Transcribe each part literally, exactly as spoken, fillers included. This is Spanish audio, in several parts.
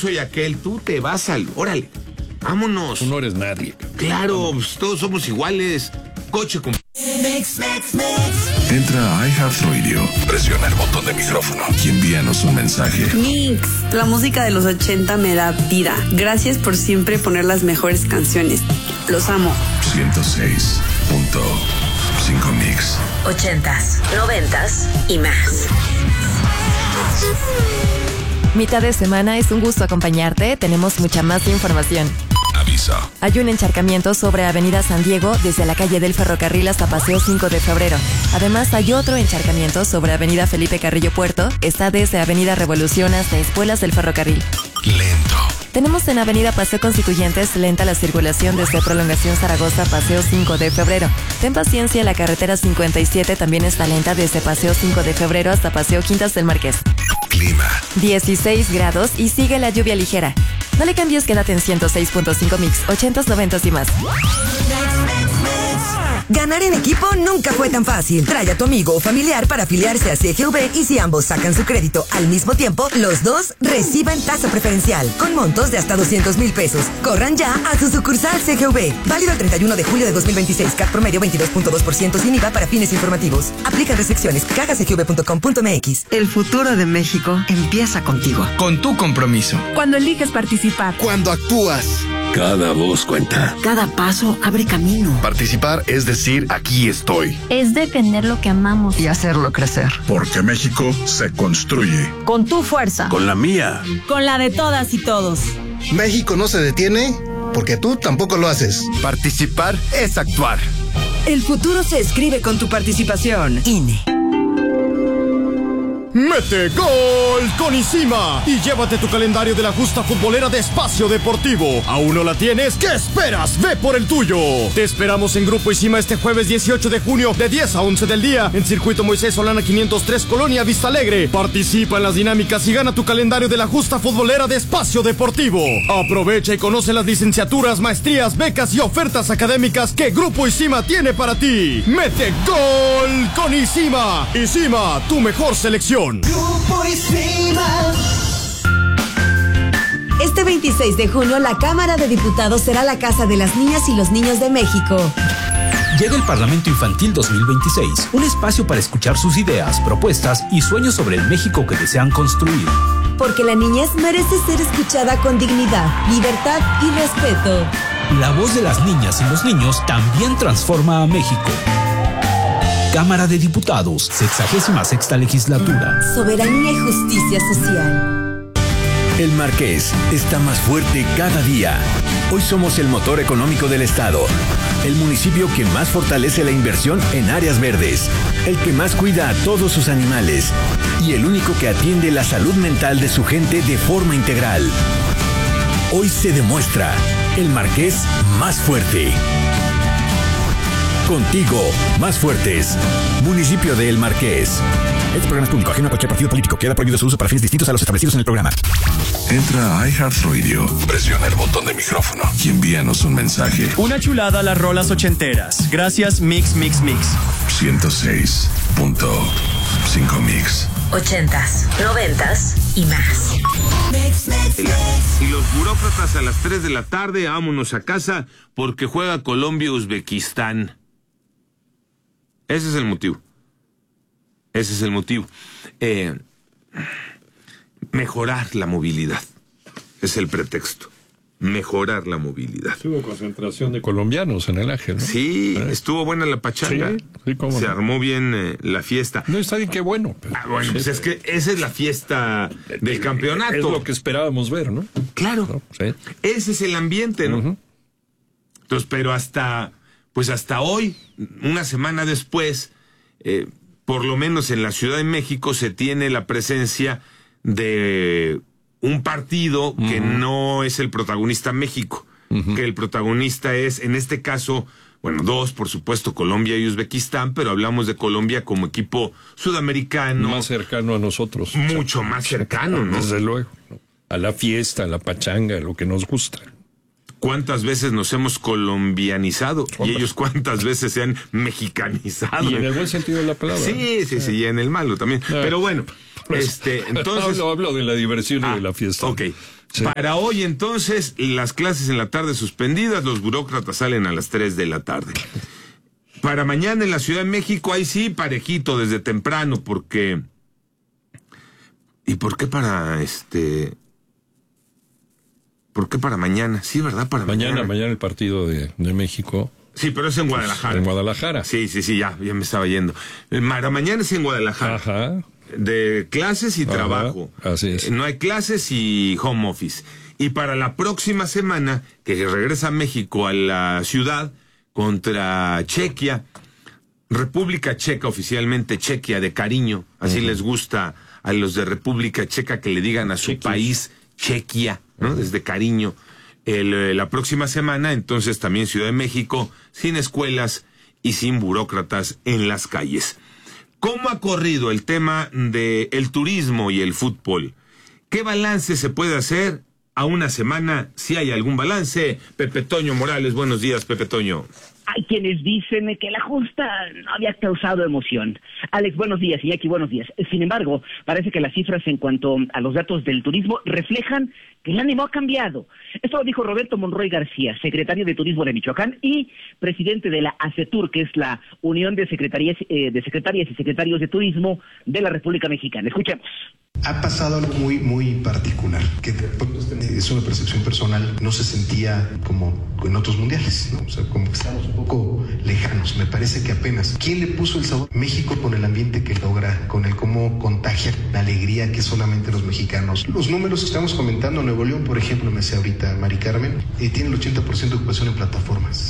soy aquel, tú te vas al... Órale, vámonos. Tú no eres nadie. Claro, pues, todos somos iguales. Coche con... Mix, mix, mix. Entra a iHeartRadio, presiona el botón de micrófono y envíanos un mensaje. Mix, la música de los ochenta me da vida. Gracias por siempre poner las mejores canciones. Los amo. ciento seis punto cinco Mix. Ochentas, noventas y más. Mitad de semana, es un gusto acompañarte. Tenemos mucha más información. Aviso. Hay un encharcamiento sobre Avenida San Diego desde la calle del Ferrocarril hasta Paseo cinco de febrero. Además, hay otro encharcamiento sobre Avenida Felipe Carrillo Puerto. Está desde Avenida Revolución hasta Espuelas del Ferrocarril. Lento. Tenemos en Avenida Paseo Constituyentes lenta la circulación desde Prolongación Zaragoza Paseo cinco de febrero. Ten paciencia, la carretera cincuenta y siete también está lenta desde Paseo cinco de febrero hasta Paseo Quintas del Marqués. Clima. dieciséis grados y sigue la lluvia ligera. No le cambies, quédate en ciento seis punto cinco Mix, ochentas, noventas y más. Ganar en equipo nunca fue tan fácil. Trae a tu amigo o familiar para afiliarse a C G V y si ambos sacan su crédito al mismo tiempo, los dos reciben tasa preferencial con montos de hasta doscientos mil pesos. Corran ya a su sucursal C G V. Válido el treinta y uno de julio de dos mil veintiséis. C A T promedio veintidós punto dos por ciento sin I V A para fines informativos. Aplican restricciones. caja c g v punto com punto m x. El futuro de México empieza contigo. Con tu compromiso. Cuando eliges participar. Cuando actúas. Cada voz cuenta. Cada paso abre camino. Participar es decir, aquí estoy. Es defender lo que amamos. Y hacerlo crecer. Porque México se construye. Con tu fuerza. Con la mía. Con la de todas y todos. México no se detiene porque tú tampoco lo haces. Participar es actuar. El futuro se escribe con tu participación. I N E. ¡Mete gol con Isima! Y llévate tu calendario de la justa futbolera de Espacio Deportivo. ¿Aún no la tienes? ¿Qué esperas? ¡Ve por el tuyo! Te esperamos en Grupo Isima este jueves dieciocho de junio de diez a once del día en Circuito Moisés Solana quinientos tres, Colonia Vista Alegre. Participa en las dinámicas y gana tu calendario de la justa futbolera de Espacio Deportivo. Aprovecha y conoce las licenciaturas, maestrías, becas y ofertas académicas que Grupo Isima tiene para ti. ¡Mete gol con Isima! Isima, tu mejor selección. Grupo Isima. Este veintiséis de junio, la Cámara de Diputados será la casa de las niñas y los niños de México. Llega el Parlamento Infantil dos mil veintiséis, un espacio para escuchar sus ideas, propuestas y sueños sobre el México que desean construir. Porque la niñez merece ser escuchada con dignidad, libertad y respeto. La voz de las niñas y los niños también transforma a México. Cámara de Diputados, sexagésima sexta legislatura. Soberanía y justicia social. El Marqués está más fuerte cada día. Hoy somos el motor económico del Estado, el municipio que más fortalece la inversión en áreas verdes, el que más cuida a todos sus animales y el único que atiende la salud mental de su gente de forma integral. Hoy se demuestra el Marqués más fuerte. Contigo, más fuertes. Municipio de El Marqués. Este programa es público, ajeno a cualquier partido político. Queda prohibido su uso para fines distintos a los establecidos en el programa. Entra a iHeartRadio, presiona el botón de micrófono y envíanos un mensaje. Una chulada a las rolas ochenteras. Gracias, Mix, Mix, Mix. ciento seis punto cinco Mix. Ochentas, noventas y más. Y los burócratas a las tres de la tarde, vámonos a casa porque juega Colombia-Uzbekistán. Ese es el motivo. Ese es el motivo. Eh, mejorar la movilidad. Es el pretexto. Mejorar la movilidad. Hubo concentración de colombianos en el Ángel, ¿no? Sí, ¿Eh? estuvo buena la pachanga. Sí, sí, cómo Se no. armó bien eh, la fiesta. No está bien, qué bueno. Pero, ah, bueno, pues es que esa es la fiesta del campeonato. Es lo que esperábamos ver, ¿no? Claro. ¿No? Sí. Ese es el ambiente, ¿no? Uh-huh. Entonces, pero hasta, pues hasta hoy, una semana después, eh, por lo menos en la Ciudad de México se tiene la presencia de un partido uh-huh. que no es el protagonista México, uh-huh. que el protagonista es, en este caso, bueno, dos, por supuesto, Colombia y Uzbekistán, pero hablamos de Colombia como equipo sudamericano. Más cercano a nosotros. Mucho más cercano, ¿no? Desde luego. A la fiesta, a la pachanga, a lo que nos gusta. ¿cuántas veces nos hemos colombianizado? Hombre. Y ellos cuántas veces se han mexicanizado. Y en el buen sentido de la palabra. Sí, sí, sí, y en el malo también. No. Pero bueno, pues, este, entonces... Hablo, hablo de la diversión ah, y de la fiesta. Ok. Sí. Para hoy, entonces, las clases en la tarde suspendidas, los burócratas salen a las tres de la tarde. Para mañana en la Ciudad de México, ahí sí, parejito desde temprano, porque... ¿Y por qué para este...? ¿Por qué para mañana? Sí, ¿verdad? Para mañana. Mañana, mañana el partido de, de México. Sí, pero es en Guadalajara. En Guadalajara. Sí, sí, sí, ya, ya me estaba yendo. Para mañana es en Guadalajara. Ajá. De clases y Ajá. trabajo. Así es. No hay clases y home office. Y para la próxima semana, que regresa a México a la ciudad contra Chequia, República Checa, oficialmente Chequia de cariño, así uh-huh. les gusta a los de República Checa que le digan a su Chequia. país Chequia, ¿no? Uh-huh. Desde cariño. El, la próxima semana, entonces también Ciudad de México, sin escuelas y sin burócratas en las calles. ¿Cómo ha corrido el tema de el turismo y el fútbol? ¿Qué balance se puede hacer a una semana, si hay algún balance? Pepe Toño Morales, buenos días, Pepe Toño. Hay quienes dicen que la justa no había causado emoción. Alex, buenos días, Iñaki, buenos días. Sin embargo, parece que las cifras en cuanto a los datos del turismo reflejan que el ánimo ha cambiado. Esto lo dijo Roberto Monroy García, secretario de Turismo de Michoacán y presidente de la ASETUR, que es la Unión de Secretarías, eh, de Secretarias y Secretarios de Turismo de la República Mexicana. Escuchemos. Ha pasado algo muy, muy particular, que es una percepción personal, no se sentía como en otros mundiales, ¿no? O sea, como que estamos un poco lejanos, me parece que apenas. ¿Quién le puso el sabor? México, con el ambiente que logra, con el cómo contagia la alegría que solamente los mexicanos. Los números que estamos comentando, Nuevo León, por ejemplo, me decía ahorita Mari Carmen, eh, tiene el ochenta por ciento de ocupación en plataformas.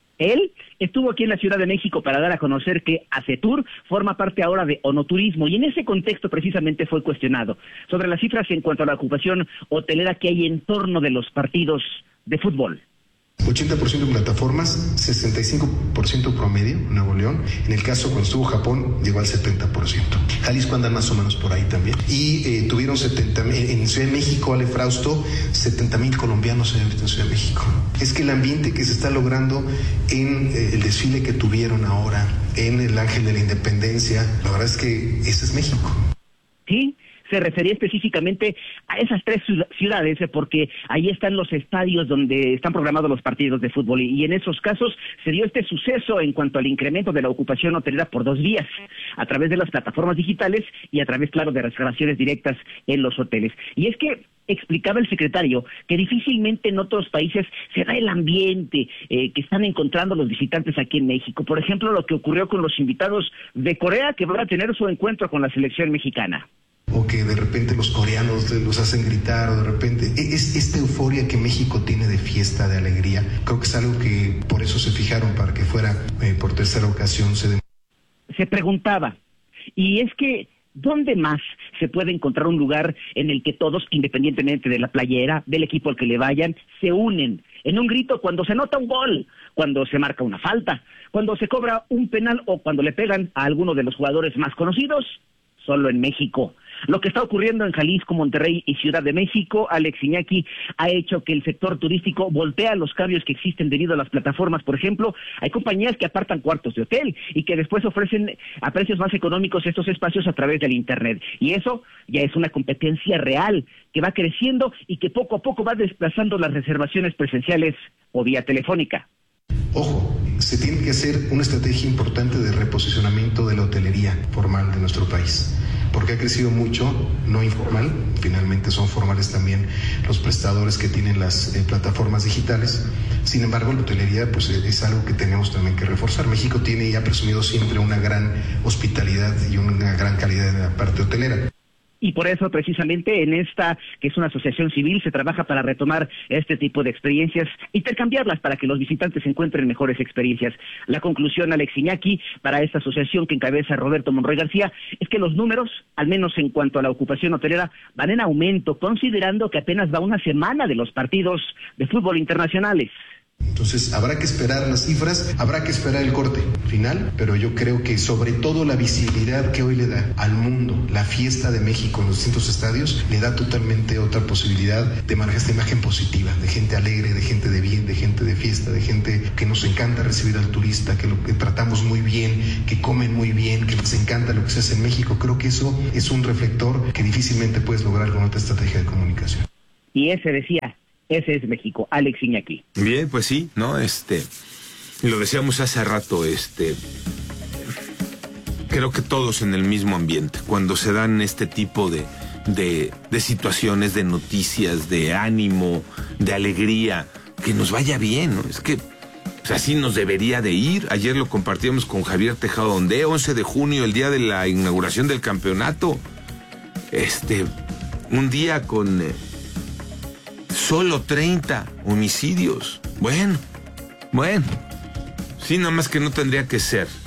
Él estuvo aquí en la Ciudad de México para dar a conocer que ASETUR forma parte ahora de Onoturismo y en ese contexto precisamente fue cuestionado sobre las cifras en cuanto a la ocupación hotelera que hay en torno de los partidos de fútbol. ochenta por ciento en plataformas, sesenta y cinco por ciento promedio en Nuevo León. En el caso cuando estuvo Japón, llegó al setenta por ciento. Jalisco anda más o menos por ahí también. Y eh, tuvieron setenta en Ciudad de México, Ale Frausto, setenta mil colombianos en Ciudad de México. Es que el ambiente que se está logrando en eh, el desfile que tuvieron ahora, en el Ángel de la Independencia, la verdad es que ese es México. Sí. Se refería específicamente a esas tres ciudades porque ahí están los estadios donde están programados los partidos de fútbol y en esos casos se dio este suceso en cuanto al incremento de la ocupación hotelera por dos vías, a través de las plataformas digitales y a través, claro, de reservaciones directas en los hoteles. Y es que explicaba el secretario que difícilmente en otros países se da el ambiente eh, que están encontrando los visitantes aquí en México. Por ejemplo, lo que ocurrió con los invitados de Corea que van a tener su encuentro con la selección mexicana. O que de repente los coreanos los hacen gritar, o de repente... Es esta euforia que México tiene de fiesta, de alegría. Creo que es algo que por eso se fijaron, para que fuera eh, por tercera ocasión. Se, de... se preguntaba, y es que, ¿dónde más se puede encontrar un lugar en el que todos, independientemente de la playera, del equipo al que le vayan, se unen en un grito cuando se nota un gol, cuando se marca una falta, cuando se cobra un penal o cuando le pegan a alguno de los jugadores más conocidos? Solo en México. Lo que está ocurriendo en Jalisco, Monterrey y Ciudad de México, Alex, Iñaki, ha hecho que el sector turístico voltea los cambios que existen debido a las plataformas. Por ejemplo, hay compañías que apartan cuartos de hotel y que después ofrecen a precios más económicos estos espacios a través del Internet. Y eso ya es una competencia real que va creciendo y que poco a poco va desplazando las reservaciones presenciales o vía telefónica. Ojo, se tiene que hacer una estrategia importante de reposicionamiento de la hotelería formal de nuestro país, porque ha crecido mucho, no informal, finalmente son formales también los prestadores que tienen las eh, plataformas digitales. Sin embargo, la hotelería pues, es algo que tenemos también que reforzar. México tiene y ha presumido siempre una gran hospitalidad y una gran calidad en la parte hotelera. Y por eso, precisamente, en esta, que es una asociación civil, se trabaja para retomar este tipo de experiencias, intercambiarlas para que los visitantes encuentren mejores experiencias. La conclusión, Alex, Iñaki, para esta asociación que encabeza Roberto Monroy García, es que los números, al menos en cuanto a la ocupación hotelera, van en aumento, considerando que apenas va una semana de los partidos de fútbol internacionales. Entonces habrá que esperar las cifras, habrá que esperar el corte final, pero yo creo que sobre todo la visibilidad que hoy le da al mundo la fiesta de México en los distintos estadios, le da totalmente otra posibilidad de manejar esta imagen positiva, de gente alegre, de gente de bien, de gente de fiesta, de gente que nos encanta recibir al turista, que lo que tratamos muy bien, que comen muy bien, que les encanta lo que se hace en México. Creo que eso es un reflector que difícilmente puedes lograr con otra estrategia de comunicación. Y ese decía, ese es México, Alex Iñaki. Bien, pues sí, ¿no? Este, lo decíamos hace rato, este, creo que todos en el mismo ambiente, cuando se dan este tipo de, de, de situaciones, de noticias, de ánimo, de alegría, que nos vaya bien, ¿no? Es que pues, así nos debería de ir. Ayer lo compartíamos con Javier Tejado Donde, once de junio, el día de la inauguración del campeonato. Este, un día con... Eh, Solo treinta homicidios. Bueno, bueno. Sí, nada más que no tendría que ser.